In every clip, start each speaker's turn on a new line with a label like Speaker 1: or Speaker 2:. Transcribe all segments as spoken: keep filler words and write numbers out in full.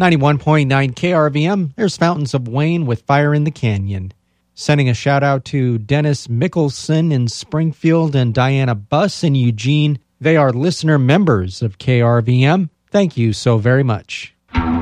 Speaker 1: ninety-one point nine K R V M, there's Fountains of Wayne with Fire in the Canyon. Sending a shout out to Dennis Mickelson in Springfield and Diana Buss in Eugene. They are listener members of K R V M. Thank you so very much.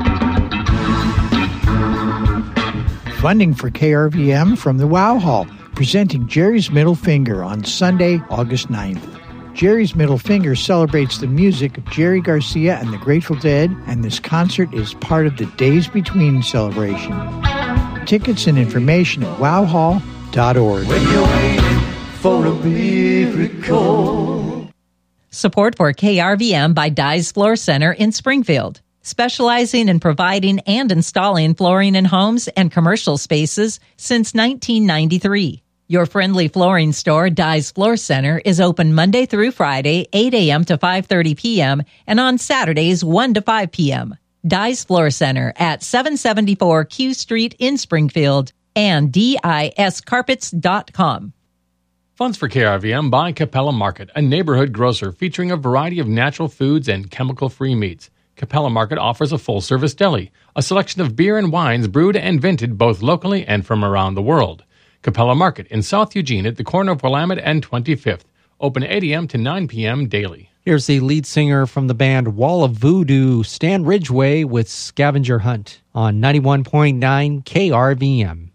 Speaker 2: Funding for K R V M from the Wow Hall, presenting Jerry's Middle Finger on Sunday, August ninth. Jerry's Middle Finger celebrates the music of Jerry Garcia and the Grateful Dead, and this concert is part of the Days Between celebration. Tickets and information at wow hall dot org.
Speaker 3: When you're waiting for a miracle.
Speaker 4: Support for K R V M by Dye's Floor Center in Springfield, specializing in providing and installing flooring in homes and commercial spaces since nineteen ninety-three. Your friendly flooring store, Dye's Floor Center, is open Monday through Friday, eight a.m. to five thirty p.m. and on Saturdays, one to five p.m. Dye's Floor Center at seven seventy-four Q Street in Springfield and dis carpets dot com.
Speaker 5: Funds for K R V M by Capella Market, a neighborhood grocer featuring a variety of natural foods and chemical-free meats. Capella Market offers a full-service deli, a selection of beer and wines brewed and vented both locally and from around the world. Capella Market in South Eugene at the corner of Willamette and twenty-fifth. Open eight a.m. to nine p.m. daily.
Speaker 1: Here's the lead singer from the band Wall of Voodoo, Stan Ridgway with Scavenger Hunt on ninety-one point nine K R V M.